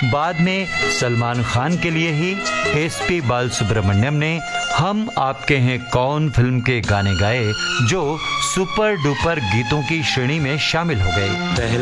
बाद में सलमान खान के लिए ही एसपी बालसुब्रमण्यम ने हम आपके हैं कौन फिल्म के गाने गाए, जो सुपर डुपर गीतों की श्रेणी में शामिल हो गए।